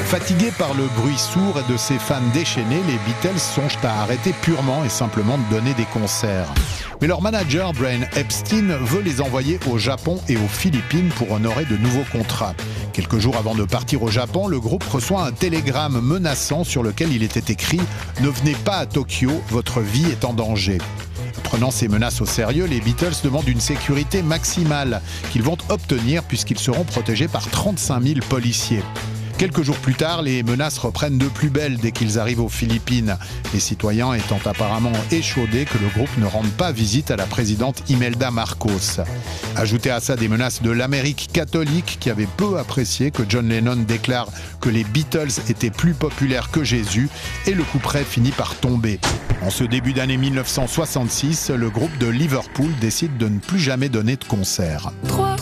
Fatigués par le bruit sourd et de ses fans déchaînés, les Beatles songent à arrêter purement et simplement de donner des concerts. Mais leur manager, Brian Epstein, veut les envoyer au Japon et aux Philippines pour honorer de nouveaux contrats. Quelques jours avant de partir au Japon, le groupe reçoit un télégramme menaçant sur lequel il était écrit « Ne venez pas à Tokyo, votre vie est en danger ». Prenant ces menaces au sérieux, les Beatles demandent une sécurité maximale qu'ils vont obtenir puisqu'ils seront protégés par 35 000 policiers. Quelques jours plus tard, les menaces reprennent de plus belle dès qu'ils arrivent aux Philippines, les citoyens étant apparemment échaudés que le groupe ne rende pas visite à la présidente Imelda Marcos. Ajoutez à ça des menaces de l'Amérique catholique qui avait peu apprécié que John Lennon déclare que les Beatles étaient plus populaires que Jésus et le couperet finit par tomber. En ce début d'année 1966, le groupe de Liverpool décide de ne plus jamais donner de concert.